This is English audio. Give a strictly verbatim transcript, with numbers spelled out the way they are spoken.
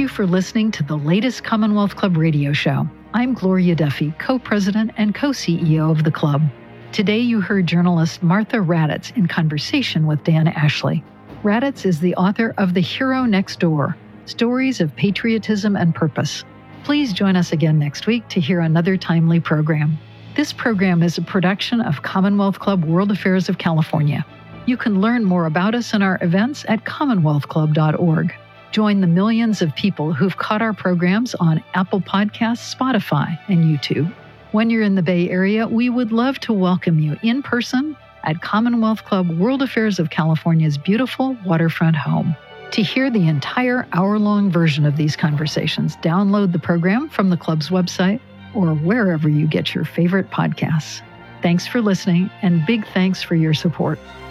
you for listening to the latest Commonwealth Club radio show. I'm Gloria Duffy, co-president and co-C E O of the club. Today you heard journalist Martha Raddatz in conversation with Dan Ashley. Raddatz is the author of The Hero Next Door, Stories of Patriotism and Purpose. Please join us again next week to hear another timely program. This program is a production of Commonwealth Club World Affairs of California. You can learn more about us and our events at commonwealth club dot org. Join the millions of people who've caught our programs on Apple Podcasts, Spotify, and YouTube. When you're in the Bay Area, we would love to welcome you in person at Commonwealth Club World Affairs of California's beautiful waterfront home. To hear the entire hour-long version of these conversations, download the program from the club's website or wherever you get your favorite podcasts. Thanks for listening, and big thanks for your support.